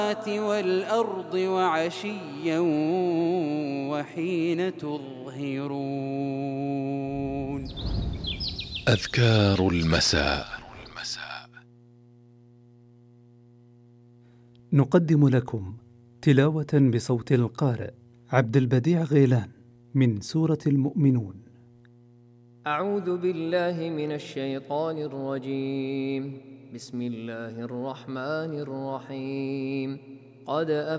والأرض وعشيا وحين تظهرون. أذكار المساء. نقدم لكم تلاوة بصوت القارئ عبد البديع غيلان من سورة المؤمنون. أعوذ بالله من الشيطان الرجيم. بسم الله الرحمن الرحيم. قد